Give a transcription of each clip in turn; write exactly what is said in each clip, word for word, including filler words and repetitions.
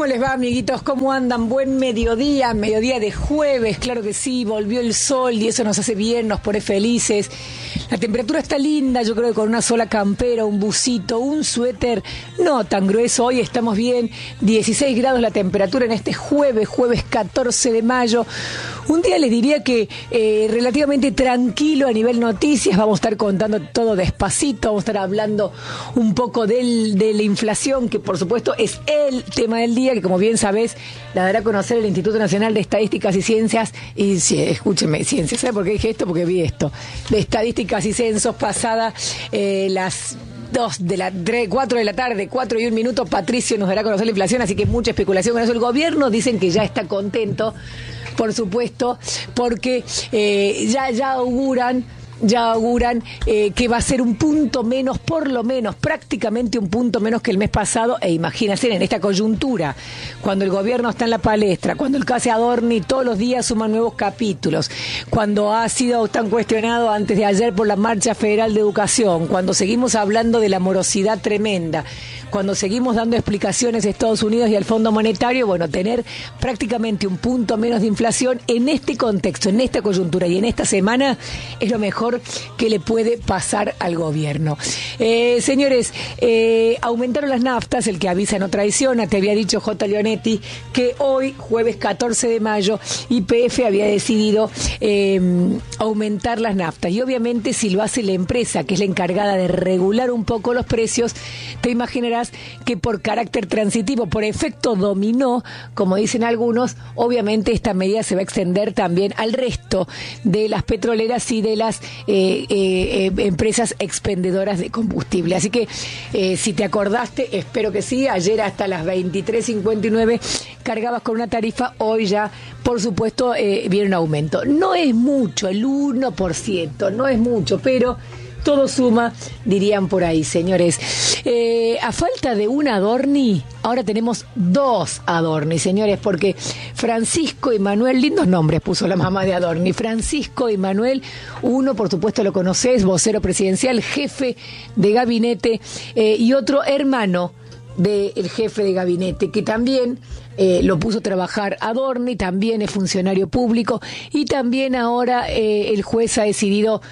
¿Cómo les va, amiguitos? ¿Cómo andan? Buen mediodía, mediodía de jueves, claro que sí, volvió el sol y eso nos hace bien, nos pone felices. La temperatura está linda, yo creo que con una sola campera, un busito, un suéter, no tan grueso, hoy estamos bien, dieciséis grados la temperatura en este jueves, jueves catorce de mayo. Un día les diría que eh, relativamente tranquilo a nivel noticias, vamos a estar contando todo despacito, vamos a estar hablando un poco del, de la inflación, que por supuesto es el tema del día, que como bien sabés, la dará a conocer el Instituto Nacional de Estadísticas y Ciencias, y sí, escúchenme, ciencias, ¿sabe por qué dije esto? Porque vi esto, de Estadísticas y Censos, pasada eh, las dos de la tres, cuatro de la tarde, cuatro y un minuto, Patricio nos dará a conocer la inflación, así que mucha especulación con eso. El gobierno dicen que ya está contento, por supuesto, porque eh, ya, ya auguran ya auguran eh, que va a ser un punto menos, por lo menos, prácticamente un punto menos que el mes pasado, e imagínense en esta coyuntura, cuando el gobierno está en la palestra, cuando el caso Adorni todos los días suma nuevos capítulos, cuando ha sido tan cuestionado antes de ayer por la Marcha Federal de Educación, cuando seguimos hablando de la morosidad tremenda, cuando seguimos dando explicaciones a Estados Unidos y al Fondo Monetario, bueno, tener prácticamente un punto menos de inflación en este contexto, en esta coyuntura y en esta semana es lo mejor que le puede pasar al gobierno. Eh, señores, eh, aumentaron las naftas, el que avisa no traiciona, te había dicho J. Leonetti que hoy, jueves catorce de mayo, Y P F había decidido eh, aumentar las naftas, y obviamente si lo hace la empresa, que es la encargada de regular un poco los precios, te imaginarás que por carácter transitivo, por efecto dominó, como dicen algunos, obviamente esta medida se va a extender también al resto de las petroleras y de las Eh, eh, eh, empresas expendedoras de combustible. Así que eh, si te acordaste, espero que sí, ayer hasta las veintitrés cincuenta y nueve cargabas con una tarifa, hoy ya por supuesto eh, viene un aumento. No es mucho, el uno por ciento, no es mucho, pero todo suma, dirían por ahí, señores. Eh, a falta de un Adorni, ahora tenemos dos Adorni, señores, porque Francisco y Manuel, lindos nombres puso la mamá de Adorni, Francisco y Manuel, uno por supuesto lo conocés, vocero presidencial, jefe de gabinete, eh, y otro hermano del jefe de gabinete, que también eh, lo puso a trabajar Adorni, también es funcionario público, y también ahora eh, el juez ha decidido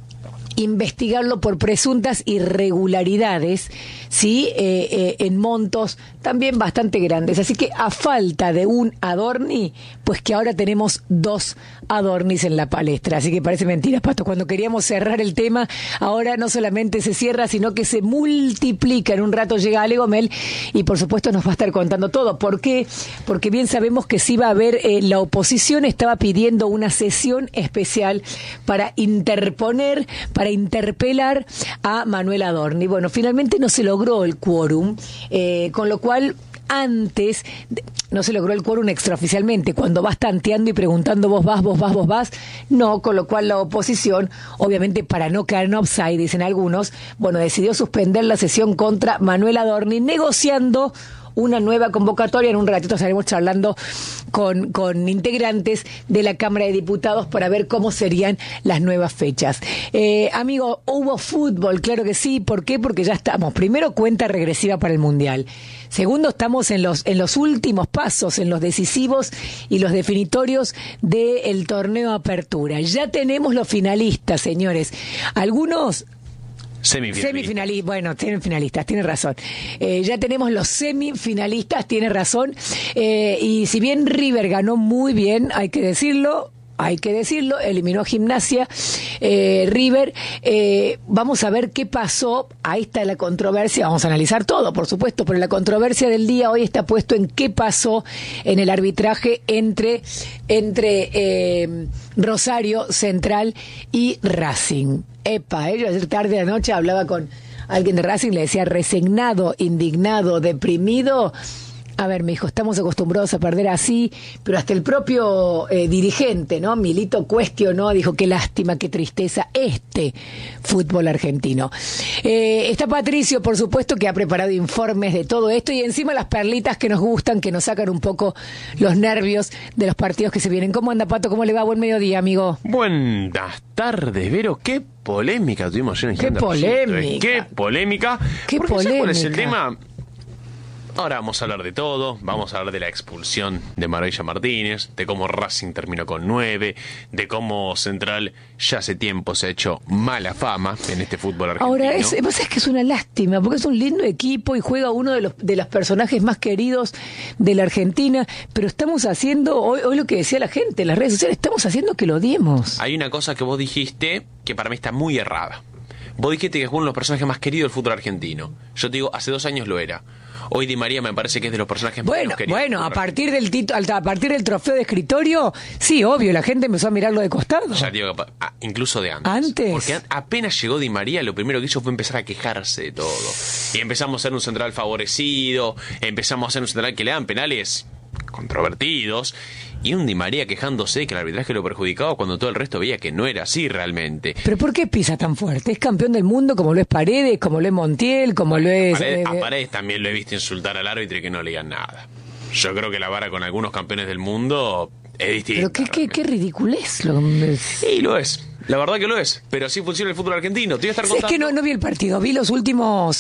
investigarlo por presuntas irregularidades, sí, eh, eh, en montos también bastante grandes. Así que a falta de un Adorni, pues que ahora tenemos dos Adornis en la palestra. Así que parece mentira, Pato. Cuando queríamos cerrar el tema, ahora no solamente se cierra, sino que se multiplica. En un rato llega Ale Gomel y por supuesto nos va a estar contando todo. ¿Por qué? Porque bien sabemos que sí va a haber, eh, la oposición estaba pidiendo una sesión especial para interponer, para interpelar a Manuel Adorni. Bueno, finalmente no se logró el quórum, eh, con lo cual antes de, no se logró el quórum extraoficialmente, cuando vas tanteando y preguntando vos vas, vos vas, vos vas, no, con lo cual la oposición, obviamente para no caer en offside, dicen algunos, bueno, decidió suspender la sesión contra Manuel Adorni, negociando una nueva convocatoria. En un ratito estaremos charlando con, con integrantes de la Cámara de Diputados para ver cómo serían las nuevas fechas. Eh, amigo, hubo fútbol, claro que sí. ¿Por qué? Porque ya estamos. Primero, cuenta regresiva para el Mundial. Segundo, estamos en los, en los últimos pasos, en los decisivos y los definitorios del torneo Apertura. Ya tenemos los finalistas, señores. Algunos Semifinalistas. Semifinalistas, bueno, tienen finalistas, tiene razón. Eh, ya tenemos los semifinalistas, tiene razón. Eh, y si bien River ganó muy bien, hay que decirlo, hay que decirlo, eliminó a Gimnasia, eh, River, eh, vamos a ver qué pasó, ahí está la controversia, vamos a analizar todo, por supuesto, pero la controversia del día hoy está puesto en qué pasó en el arbitraje entre, entre eh, Rosario Central y Racing. Epa, eh, yo ayer tarde de la noche hablaba con alguien de Racing, le decía resignado, indignado, deprimido. A ver, me dijo, estamos acostumbrados a perder así, pero hasta el propio eh, dirigente, ¿no? Milito cuestionó, dijo, qué lástima, qué tristeza este fútbol argentino. Eh, está Patricio, por supuesto, que ha preparado informes de todo esto y encima las perlitas que nos gustan, que nos sacan un poco los nervios de los partidos que se vienen. ¿Cómo anda, Pato? ¿Cómo le va? Buen mediodía, amigo. Buenas tardes, Vero. Qué polémica tuvimos ayer en Qué polémica. Qué polémica. Qué Porque polémica. ¿cuál es el tema? Ahora vamos a hablar de todo, vamos a hablar de la expulsión de Maravilla Martínez, de cómo Racing terminó con nueve, de cómo Central ya hace tiempo se ha hecho mala fama en este fútbol argentino. Ahora, es, vos sabés que es una lástima, porque es un lindo equipo y juega uno de los, de los personajes más queridos de la Argentina, pero estamos haciendo, hoy, hoy lo que decía la gente en las redes sociales, estamos haciendo que lo odiemos. Hay una cosa que vos dijiste que para mí está muy errada. Vos dijiste que es uno de los personajes más queridos del fútbol argentino. Yo te digo, hace dos años lo era. Hoy Di María me parece que es de los personajes bueno, más queridos. Bueno, a partir del tito, a partir del trofeo de escritorio, sí, obvio, la gente empezó a mirarlo de costado. Ya digo, incluso de antes. Antes. Porque apenas llegó Di María, lo primero que hizo fue empezar a quejarse de todo. Y empezamos a ser un Central favorecido, empezamos a ser un Central que le dan penales controvertidos, y un Di María quejándose que el arbitraje lo perjudicaba cuando todo el resto veía que no era así realmente. ¿Pero por qué pisa tan fuerte? ¿Es campeón del mundo como lo es Paredes, como lo es Montiel, como lo es... Paredes, eh, a Paredes también lo he visto insultar al árbitro y que no le digan nada. Yo creo que la vara con algunos campeones del mundo es distinta. Pero qué, qué, qué ridiculez. Lo... Sí, lo es. La verdad que lo es. Pero así funciona el fútbol argentino. Te voy a estar contando. Es que no, no vi el partido. Vi los últimos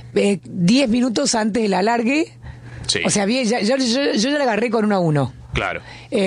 diez eh, minutos antes del alargue. Sí. O sea, vi, ya, yo, yo, yo ya la agarré con uno a uno. Claro.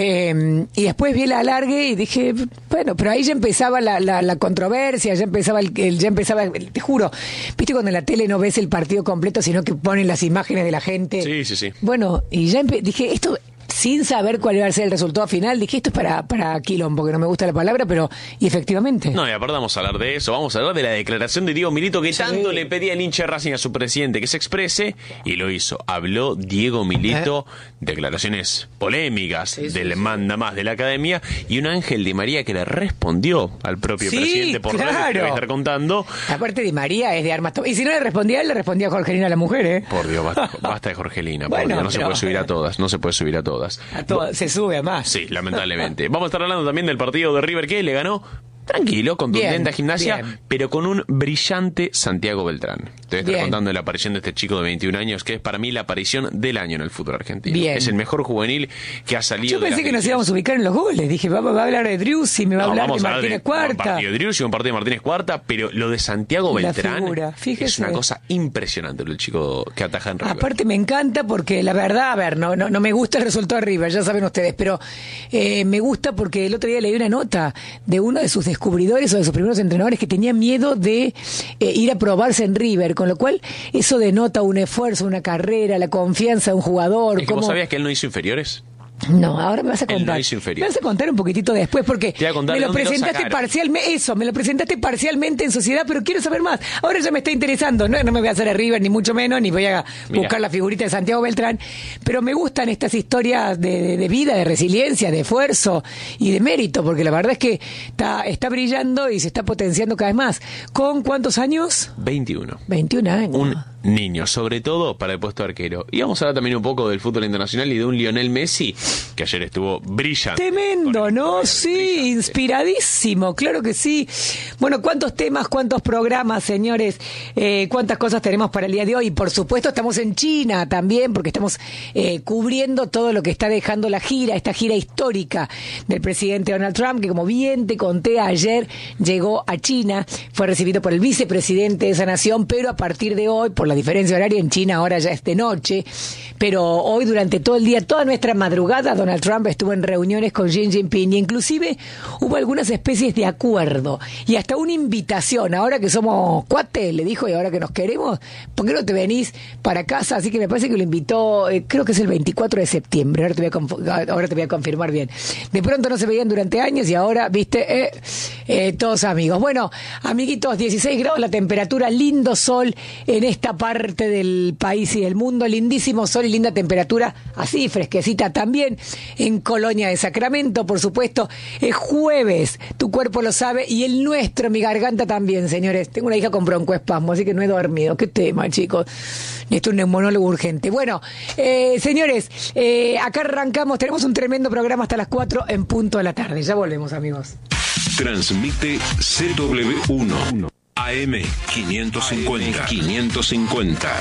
Eh, y después vi el alargue y dije, bueno, pero ahí ya empezaba la, la, la controversia, ya empezaba el, el ya empezaba, el, te juro, viste cuando en la tele no ves el partido completo, sino que ponen las imágenes de la gente. Sí, sí, sí. Bueno, y ya empe- dije, esto, sin saber cuál iba a ser el resultado final, dije, esto es para, para quilombo, porque no me gusta la palabra, pero, y efectivamente. No, y aparte vamos a hablar de eso, vamos a hablar de la declaración de Diego Milito, que sí. tanto le pedía al hincha de Racing a su presidente que se exprese, y lo hizo. Habló Diego Milito, ¿Eh? declaraciones polémicas sí, sí, del sí. manda más de la academia, y un Ángel Di María que le respondió al propio sí, presidente por claro. radio, que voy a estar contando. Aparte Di María es de armas to- y si no le respondía él, le respondía a Jorgelina, la mujer, ¿eh? Por Dios, basta, basta de Jorgelina, bueno, por Dios, no pero... se puede subir a todas, no se puede subir a todas. A todas, se sube a más. Sí, lamentablemente. Vamos a estar hablando también del partido de River que le ganó tranquilo, contundente bien, a Gimnasia, bien. pero con un brillante Santiago Beltrán. Te voy a estar bien. contando de la aparición de este chico de veintiún años, que es para mí la aparición del año en el fútbol argentino. Bien. Es el mejor juvenil que ha salido. Yo pensé de que nos íbamos a ubicar en los goles. Dije, va, va a hablar de Driussi, me va no, a hablar vamos de a hablar Martínez de Cuarta. Un partido de Driussi, un partido de Martínez Cuarta, pero lo de Santiago La Beltrán figura, es una cosa impresionante, el chico que ataja en River. Aparte me encanta porque la verdad, a ver, no, no, no me gusta el resultado de River, ya saben ustedes, pero eh, me gusta porque el otro día leí una nota de uno de sus descubridores o de sus primeros entrenadores que tenía miedo de eh, ir a probarse en River, con lo cual eso denota un esfuerzo, una carrera, la confianza de un jugador. ¿Es que ¿Vos sabías que él no hizo inferiores? No, ahora me vas a contar. No hizo inferior. Me vas a contar un poquitito después porque me lo presentaste parcialmente, eso, me lo presentaste parcialmente en Sociedad, pero quiero saber más. Ahora ya me está interesando, no, no me voy a hacer a River ni mucho menos, ni voy a Mira. buscar la figurita de Santiago Beltrán, pero me gustan estas historias de, de, de vida, de resiliencia, de esfuerzo y de mérito, porque la verdad es que está, está brillando y se está potenciando cada vez más. ¿Con cuántos años? veintiuno. veintiún años. Un niño, sobre todo para el puesto de arquero. Y vamos a hablar también un poco del fútbol internacional y de un Lionel Messi que ayer estuvo brillante. Tremendo, ¿no? Sí, brillante. Inspiradísimo, claro que sí. Bueno, ¿cuántos temas, cuántos programas, señores? Eh, ¿Cuántas cosas tenemos para el día de hoy? Y por supuesto estamos en China también, porque estamos eh, cubriendo todo lo que está dejando la gira, esta gira histórica del presidente Donald Trump, que como bien te conté ayer, llegó a China, fue recibido por el vicepresidente de esa nación, pero a partir de hoy, por la diferencia horaria, en China ahora ya es de noche, pero hoy durante todo el día, toda nuestra madrugada, Donald Trump estuvo en reuniones con Xi Jinping y inclusive hubo algunas especies de acuerdo y hasta una invitación, ahora que somos cuates, le dijo, y ahora que nos queremos, ¿por qué no te venís para casa? Así que me parece que lo invitó, eh, creo que es el veinticuatro de septiembre, ahora te, voy a conf- ahora te voy a confirmar bien. De pronto no se veían durante años y ahora, viste, eh, eh, todos amigos. Bueno, amiguitos, dieciséis grados la temperatura, lindo sol en esta parte del país y del mundo, lindísimo sol y linda temperatura, así fresquecita también en Colonia de Sacramento, por supuesto. Es jueves, tu cuerpo lo sabe y el nuestro, mi garganta también, señores. Tengo una hija con broncoespasmo, así que no he dormido. Qué tema, chicos. Esto es un neumonólogo urgente. Bueno, eh, señores, eh, acá arrancamos, tenemos un tremendo programa hasta las cuatro en punto de la tarde. Ya volvemos, amigos. Transmite C W uno A M quinientos cincuenta. quinientos cincuenta.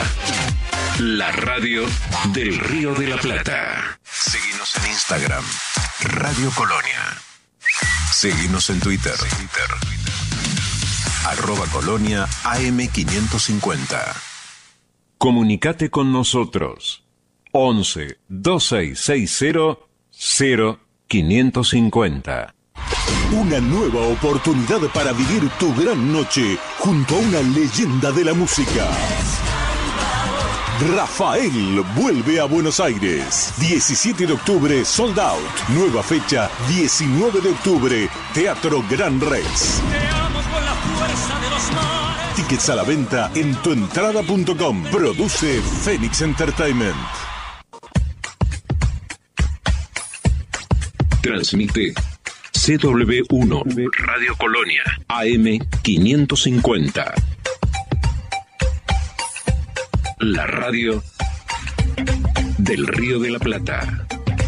La radio del Río de la Plata. Seguinos en Instagram, Radio Colonia. Seguinos en Twitter, Twitter. Arroba Colonia A M quinientos cincuenta. Comunicate con nosotros. once, veintiséis sesenta, cero quinientos cincuenta. Una nueva oportunidad para vivir tu gran noche junto a una leyenda de la música. Rafael vuelve a Buenos Aires. diecisiete de octubre, sold out. Nueva fecha, diecinueve de octubre, Teatro Gran Rex. Tickets a la venta en tuentrada punto com. Produce Phoenix Entertainment. Transmite C W uno Radio Colonia A M quinientos cincuenta. La radio del Río de la Plata.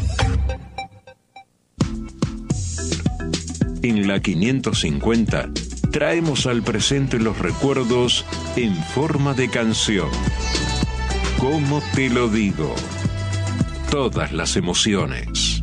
En la quinientos cincuenta traemos al presente los recuerdos en forma de canción. ¿Cómo te lo digo? Todas las emociones.